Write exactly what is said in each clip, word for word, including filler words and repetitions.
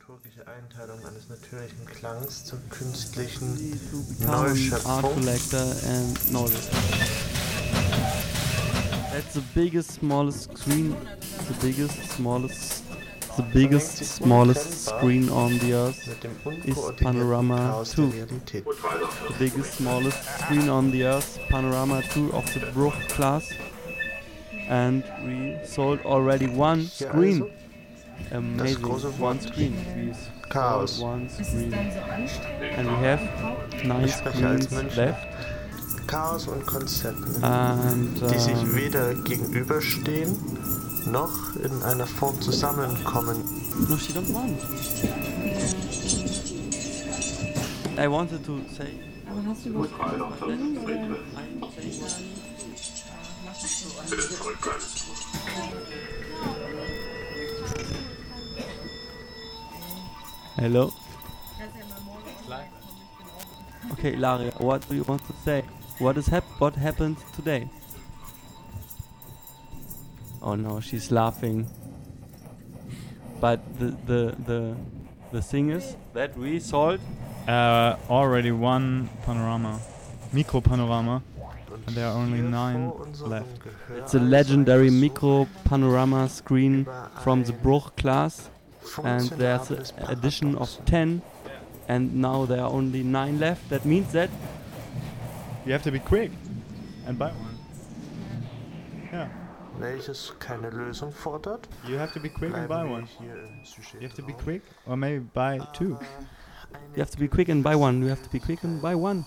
dramaturgische Einteilung eines natürlichen Klangs zur künstlichen Art Neuschöpfung. collector and notice. That's the biggest, smallest screen. The biggest, smallest, the biggest, smallest screen on the earth Mit dem is unkoordinierten Panorama Chaos two. der Realität. The biggest, smallest screen on the earth, Panorama two of the Bruch class. And we sold already one Hier screen. also Amazing, große one Wort. screen. We Chaos. sold one Ist es screen. dann so anstrengend? And we have nine Ich spreche als screens Münchner. left. Chaos und Konzepte, And die sich um, weder gegenüberstehen noch in einer Form zusammenkommen. no, she don't want. I wanted to say. Aber hast du überhaupt verstanden, oder? Hello. Okay, Laria, what do you want to say? What is hap- What happened today? Oh no, she's laughing. But the the the the thing is that we sold. Uh, already one panorama, micro panorama, Und and there are only hier nine vor unserem left. Gehör It's a also legendary ein micro panorama screen über from the ein Bruch class, and there's funktionables an addition of Paradoxon. ten, and now there are only nine left. That means that You have to be quick and buy one. Yeah, Welches keine Lösung fordert. you have to be quick and buy Bleiben wir one. hier im Sujet You have to be drauf. quick, or maybe buy two. Eine you have to be quick and buy one. You have to be quick and buy one.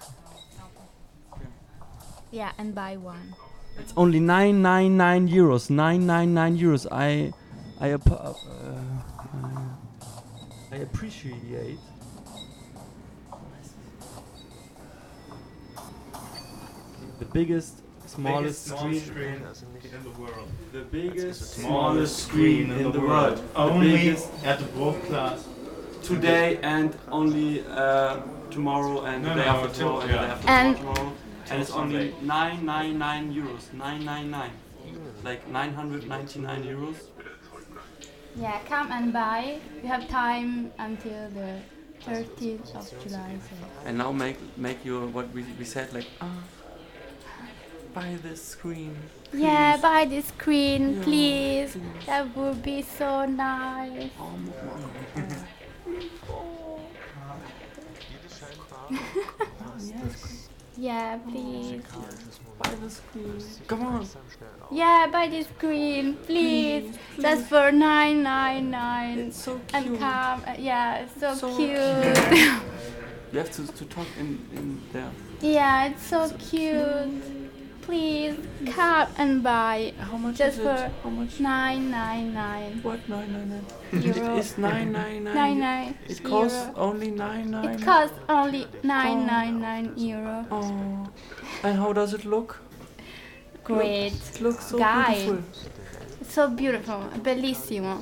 Yeah, and buy one. It's only nine nine nine euros. Nine nine nine euros. I, I, app- uh, uh, I appreciate. The biggest, smallest screen. Also nicht The biggest, smallest screen in the world. The Only biggest at the Bruch class. today and only uh, tomorrow and No, the day no, after till- tomorrow and the day yeah. after And- tomorrow. And it's only nine nine nine euros. nine nine nine. Like nine hundred ninety-nine euros. Yeah, come and buy. You have time until the thirtieth of July. So. And now make make your what we, we said like ah buy this screen. Yeah, buy this screen, Yeah, please. please. That would be so nice. Um, Yeah, please. buy the screen. Come on. Yeah, buy this screen, please. That's for nine nine nine. It's so And cute. come, uh, yeah, it's so, So cute. You have to, to talk in, in there. Yeah, it's so cute. Please come and buy. How much Just is for it? How much? nine nine nine What? Nine nine nine. euro. It's nine nine nine. Nine nine. It costs euro. only nine nine. It costs only nine nine nine euro. Oh. And how does it look? Great. It looks so Guy. beautiful. It's so beautiful. È bellissimo.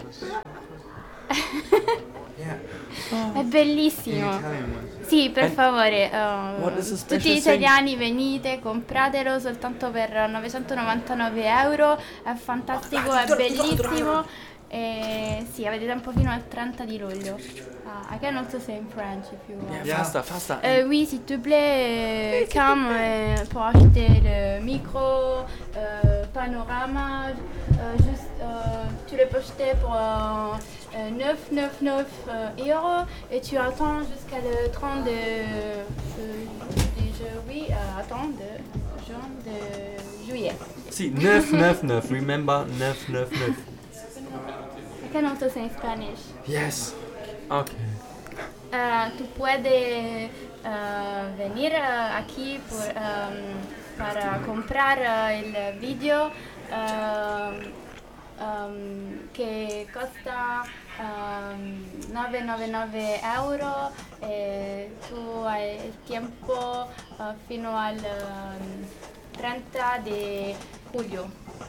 È bellissimo. Sì, per And favore, uh, what is the tutti special gli thing? italiani venite, compratelo soltanto per novecentonovantanove euro. È fantastico, è bellissimo. E sì, avete tempo fino al trenta di luglio. Ah, I can also say in French if you want. Yeah, faster, faster. Euh, oui, s'il te plaît, euh, Cam, euh, pour acheter le micro, euh, panorama, euh, juste, euh, tu le peux acheter pour euh, euh, neuf virgule quatre-vingt-dix-neuf euh, euros et tu attends jusqu'à le trente de, de, de ju- oui, euh, attends, de, juin, de juillet. See, neuf neuf neuf. Remember neuf neuf neuf. I can also say in Spanish. Yes. Okay. Uh, tú puedes uh, venir uh, aquí por, um, para comprar uh, el vídeo uh, um, que costa um, novecientos noventa y nueve euros. Eh, tú hay el tiempo uh, fino al um, treinta de julio.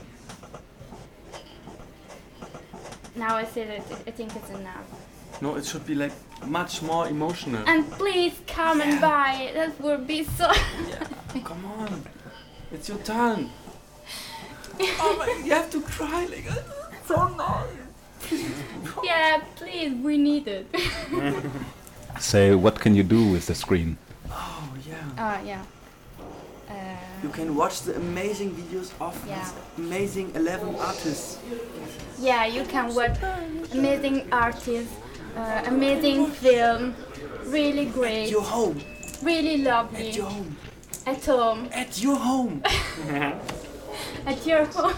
Now I said it, I think it's enough. No, it should be like much more emotional. And please come and buy. That would be so. Yeah, come on. It's your turn. Oh my, you have to cry like so nice. Yeah, please please, we need it. Say, what can you do with the screen? Oh yeah. Ah, yeah. Uh, You can watch the amazing videos of Yeah. these amazing eleven artists. yeah, you can watch amazing artists, uh, amazing film, really great, At your home. really lovely. At your home. At home. At your home. At your home.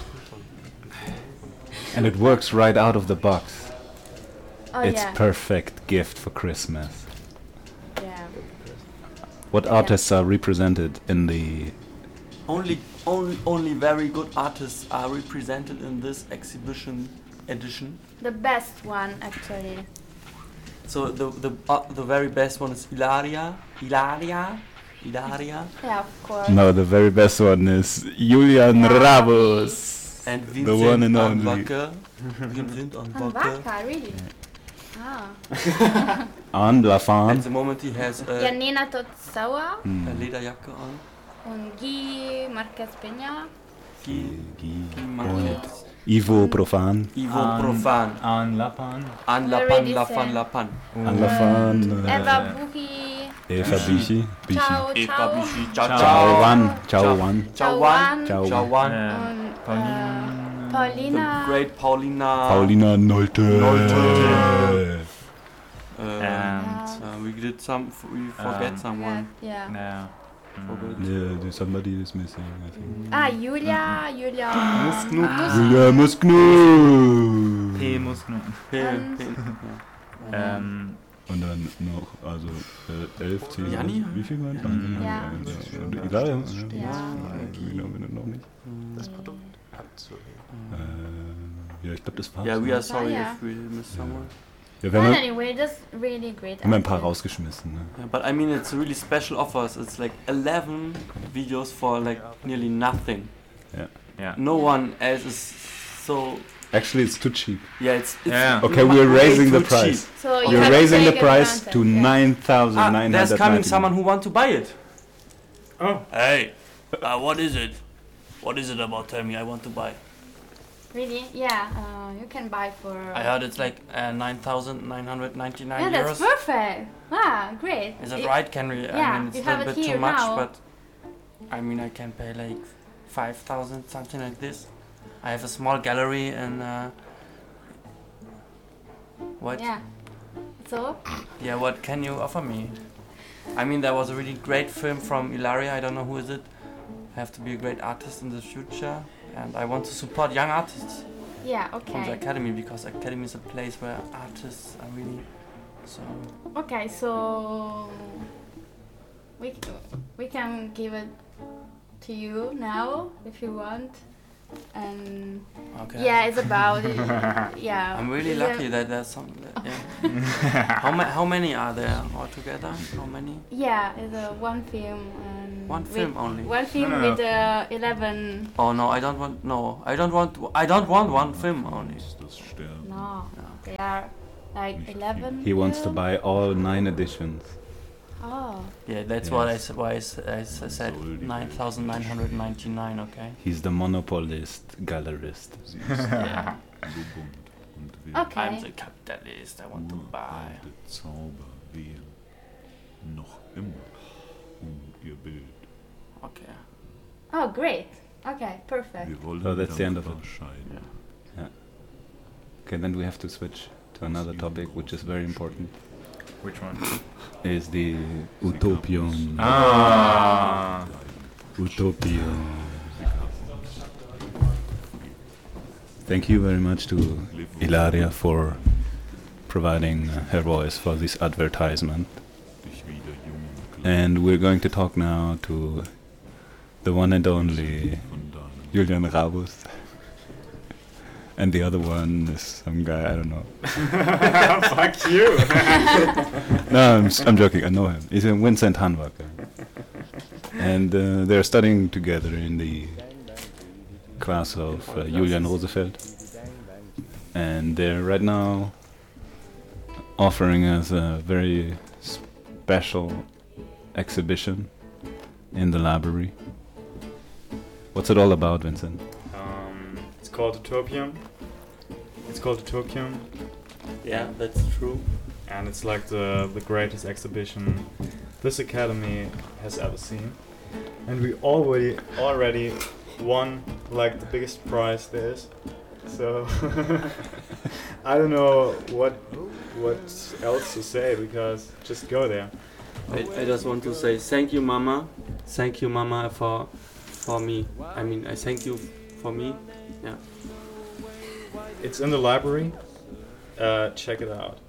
And it works right out of the box. Oh It's yeah. perfect gift for Christmas. Yeah. What Yeah. artists are represented in the... Only, only, only very good artists are represented in this exhibition edition. The best one actually. So the the uh, the very best one is Ilaria. Ilaria. Ilaria. Yeah, of course. No, the very best one is Julian Yeah. Rabus. And The Vincent one and only. Anwacke. Vincent And Anwacke. Vaca, really? Ah. An At Lafan. the moment he has a, Janina Totsawa a Lederjacke on. und Guy Marquez Peña. He, he Und Marquez. Ivo Profan. Ivo An- Profan. An Lapan. An We Lapan, already Lafan, said. Lapan. An Lafan. Eva äh, Buchi. Eva Büchi. Büchi. Ciao, Eva ciao. Bishi. Ciao, Ciao ciao. Wan. Ciao Wan. Ciao, Wan. Ciao. Ciao, Wan. Und Pauline. äh, The Paulina. great Paulina. Paulina Nolte. Nolte. Uh, And uh, we did some. We forget Um, someone. Yeah. yeah. Forgot. Yeah, there's somebody is missing, I think. Ah, Julia. Julia. Julia Musknu. P muss nun. Hey, Um, hey. Ähm, Und dann noch, also äh, elf, zehn, Janni? wie viel waren Mhm. Ja. Und Ilaria? Ja. Genau, wenn noch nicht. Das Produkt abzuheben. Äh, ja, ich glaube, das war's. Yeah, we are Ah, sorry yeah. if we missed someone. Ja, wir But haben, anyway, that's really great. haben ein paar artist. rausgeschmissen. Ne? Yeah, but I mean, it's really special offers. It's like eleven videos for like nearly nothing. ja. No one else is so. Actually, it's too cheap. Yeah, it's. it's Yeah. Okay, ma- we're way raising the too cheap. price. So you We're have to raising the take price advantage, to yeah. nine thousand Ah, nine there's hundred coming ninety. someone who want to buy it. Oh. Hey, uh, what is it? What is it about? Tell me, I want to buy. Really? Yeah. Uh, you can buy for. I heard it's like uh, nine thousand nine hundred ninety-nine Yeah, that's euros. perfect. Ah, great. Is that It- right? Can we? Yeah, I mean, it's you a have little it bit here too much, now. but I mean, I can pay like five thousand, something like this. I have a small gallery and. Uh, what? Yeah. So. Yeah, what can you offer me? I mean, there was a really great film from Ilaria. I don't know who is it. I have to be a great artist in the future, and I want to support young artists Yeah. from the Okay. academy because academy is a place where artists are really. So Okay. So. We c- we can give it to you now if you want. And okay. yeah, it's about it. Yeah. I'm really It's a- lucky that there's some. Yeah. how, ma- how many are there altogether? How many? Yeah, it's a one film. And One with- film only. One film No, no, no. with uh, eleven. Oh no, I don't want. No, I don't want. I don't want one film only. No, they are like eleven. He wants to film. buy all nine editions. Oh. Yeah, that's Yes. what I s- why I, s- I s- said nine thousand nine hundred ninety-nine. Okay. He's the monopolist, gallerist. Yeah. Okay. I'm the capitalist. I want to buy. Der Zauber wehe noch immer um ihr Bild. Okay. Oh, great. Okay, perfect. Wir wollen So that's the end of it. scheiden. Okay, then we have to switch to another topic, which is very important. Which one? Is the Utopion. Ah. Utopion. Thank you very much to Ilaria for providing uh, her voice for this advertisement. Dich wieder jung und And we're going to talk now to the one and only von deinem Julian Rabus. And the other one is some guy, I don't know. Fuck you. No, I'm, s- I'm joking, I know him. He's a Vincent Hanwacke. And uh, they're studying together in the class of uh, Julian Rosefeld. And they're right now offering us a very special exhibition in the library. What's it all about, Vincent? Um, it's called Utopium. It's called Utopium. Yeah, that's true. And it's like the the greatest exhibition this academy has ever seen. And we already already won like the biggest prize there is. So I don't know what what else to say, because just go there. I, I just want to say thank you, Mama. Thank you, Mama, for for me. I mean, I thank you for me. Yeah. It's in the library. Uh, check it out.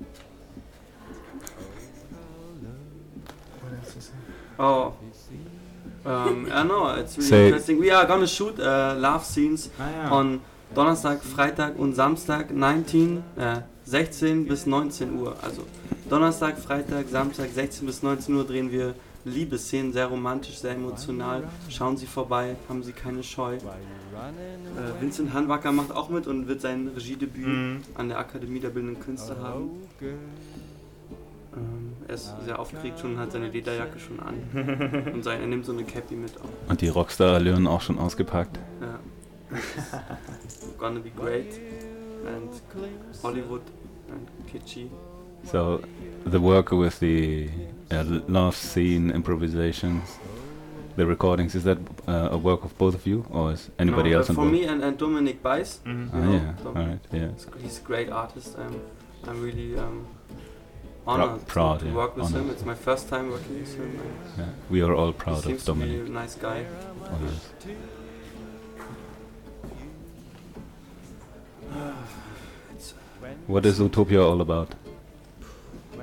What else to say? Oh. Um, I know, it's really Say- interesting. We are gonna shoot uh, love scenes Ah, ja. on Donnerstag, Freitag und Samstag neunzehn, äh, sechzehn bis neunzehn Uhr. Also Donnerstag, Freitag, Samstag sechzehn bis neunzehn Uhr drehen wir Liebesszenen, sehr romantisch, sehr emotional. Schauen Sie vorbei, haben Sie keine Scheu. Äh, Vincent Hanwacker macht auch mit und wird sein Regiedebüt Mhm. an der Akademie der Bildenden Künste haben. Ähm, er ist sehr aufgeregt schon und hat seine Lederjacke schon an. Und sein, er nimmt so eine Cappy mit auch. Und die Rockstar-Allüren auch schon ausgepackt. Ja. It's gonna be great. And Hollywood and kitschy. So, the work with the uh, love scene improvisations, the recordings, is that uh, a work of both of you, or is anybody No, else uh, For involved? me and, and Dominic Bice. Mhm. Ah, you know, yeah, Dom- alright, yeah. He's- He's a great artist. I'm, I'm really um, Prou- honored proud, to, to yeah, work with him. honored. It's my first time working with him. and Yeah. We are all he proud seems of to be Dominic. a nice guy. Oh, yes. It's, What is Utopia all about? Oh,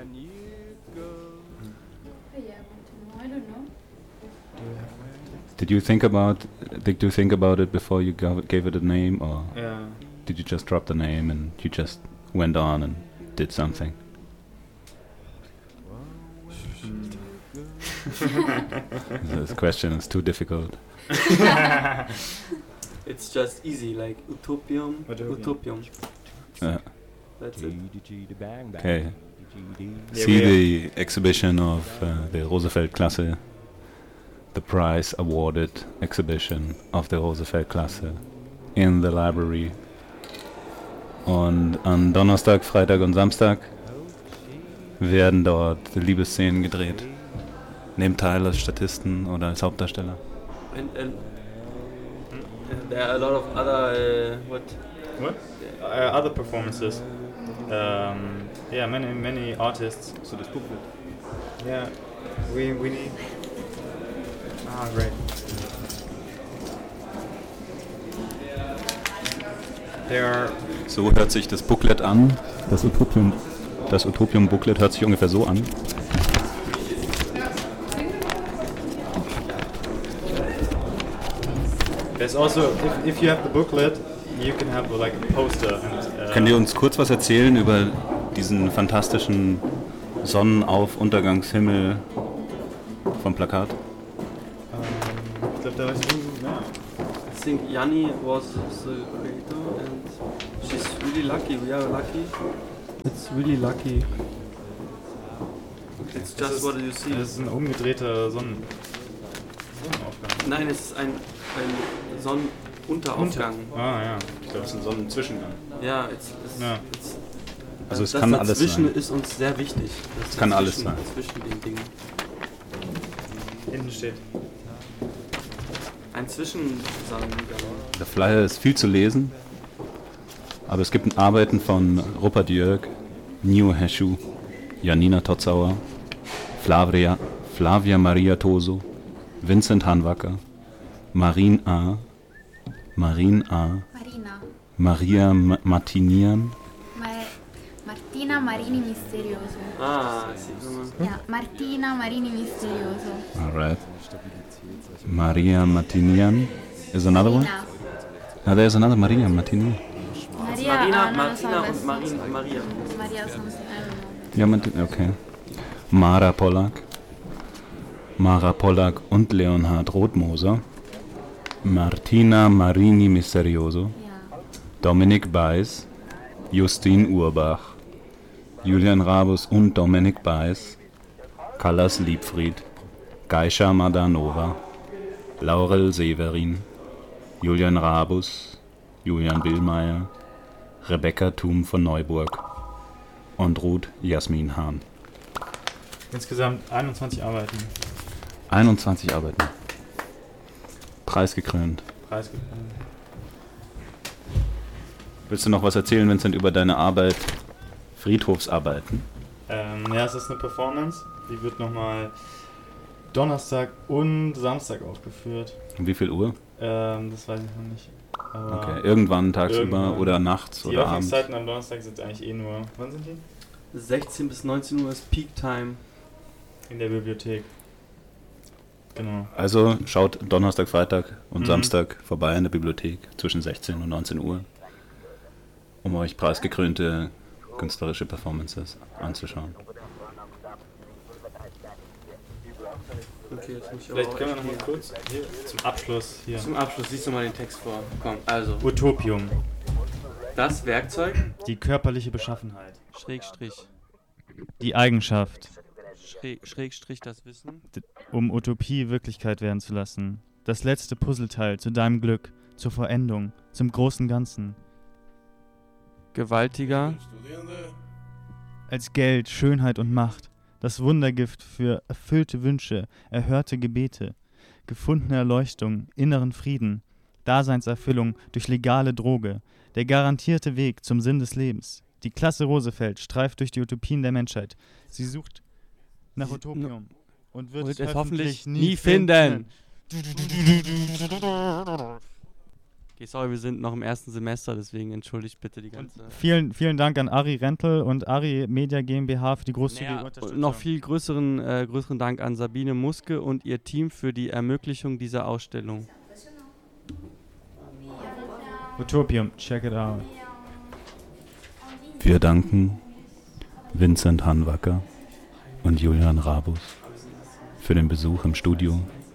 yeah, I want to know. I don't know. Did you think about did you think about it before you gave gave it a name, or Yeah. did you just drop the name and you just went on and did something? This question is too difficult. it's just easy, like utopium, Utopium. utopium. Uh, That's it. okay. Yeah, See we- the exhibition of uh, the Rosefeld-Klasse, the prize awarded exhibition of the Rosefeld-Klasse in the library. Und an Donnerstag, Freitag und Samstag werden dort Liebesszenen gedreht. Nehmt teil als Statisten oder als Hauptdarsteller. And, and uh, there are a lot of other uh, what? What? Uh, other performances. Um, yeah, many many artists. So das Booklet. Yeah, we we need. Ah, great. There are. So hört sich das Booklet an. Das Utopium, das Utopium-Booklet hört sich ungefähr so an. There's also, if, if you have the booklet, you can have like a poster. And, uh, Könnt ihr uns kurz was erzählen über diesen fantastischen Sonnenauf-Untergangshimmel vom Plakat? Um, ich glaube, da ist ja. I think Yanni was the creator, and she's really lucky. We are lucky. It's really lucky. It's Das just ist- what you see. Das ist ein umgedrehter Sonnen Sonnenaufgang. Nein, es ist ein, ein Sonnenunterraufgang. Ah ja. Ich glaube, es ist ein Sonnenzwischengang. Ja, it's, it's, Ja. it's, Also es das kann alles dazwischen sein. ist uns sehr wichtig. Das Es kann alles dazwischen- sein. Zwischen den Dingen. Hinten steht. Ein Zwischensonnengang. Der Flyer ist viel zu lesen, aber es gibt Arbeiten von Rupert Jörg, Nio Heschu, Janina Totzauer, Flavia, Flavia Maria Toso, Vincent Hanwacker, Marin A., Marin A., Marina. Maria M- Martinian, Ma- Martina Marini Misterioso. Ah, I see. Yeah, Martina Marini Misterioso. alright, Maria Martinian is another one? Marina. Ah, there's another Maria Martinian. Maria, Marina, ah, non lo so Martina adesso. und Marin, Maria. Maria something, I don't know. Ja, Marti- okay. Mara Pollack, Mara Pollack und Leonhard Rothmoser, Martina Marini Misterioso, Yeah. Dominik Beiß, Justin Urbach, Julian Rabus und Dominik Beiß, Callas Liebfried, Geisha Madanova, Laurel Severin, Julian Rabus, Julian Billmeier, Rebecca Thum von Neuburg. und Ruth Jasmin Hahn. Insgesamt einundzwanzig Arbeiten. einundzwanzig Arbeiten. Preisgekrönt. Preisgekrönt. Willst du noch was erzählen, Vincent, über deine Arbeit Friedhofsarbeiten? Ähm, ja, es ist eine Performance. Die wird nochmal Donnerstag und Samstag aufgeführt. Um wie viel Uhr? Ähm, das weiß ich noch nicht. Aber Okay, irgendwann tagsüber irgendwann. oder nachts Die oder abends? Öffnungszeiten am Donnerstag sind eigentlich eh nur... Wann sind die? sechzehn bis neunzehn Uhr ist Peak Time. In der Bibliothek. Genau. Also schaut Donnerstag, Freitag und Mhm. Samstag vorbei in der Bibliothek zwischen sechzehn und neunzehn Uhr, um euch preisgekrönte künstlerische Performances anzuschauen. Okay, jetzt muss ich Vielleicht aber können wir auch noch mal hier- kurz hier zum Abschluss hier. Zum Abschluss liest du mal den Text vor. Komm, also. Utopium. Das Werkzeug, Die körperliche Beschaffenheit. Schrägstrich, Die Eigenschaft, Schräg, Schrägstrich das Wissen, um Utopie Wirklichkeit werden zu lassen. Das letzte Puzzleteil zu deinem Glück, zur Vollendung, zum großen Ganzen. gewaltiger, Als Geld, Schönheit und Macht. Das Wundergift für erfüllte Wünsche, erhörte Gebete, gefundene Erleuchtung, inneren Frieden, Daseinserfüllung durch legale Droge, der garantierte Weg zum Sinn des Lebens. Die Klasse Rosefeld streift durch die Utopien der Menschheit. Sie sucht nach Sie- Utopium und wird, wird es es hoffentlich hoffentlich nie nie finden. Okay, sorry, wir sind noch im ersten Semester, deswegen entschuldigt bitte die Und ganze... vielen, vielen Dank an Ari Rentel und Ari Media GmbH für die großzügige Naja, Unterstützung. noch viel größeren, äh, größeren Dank an Sabine Muske und ihr Team für die Ermöglichung dieser Ausstellung. Utopium, check it out. Wir danken Vincent Hanwacker und Julian Rabus für den Besuch im Studio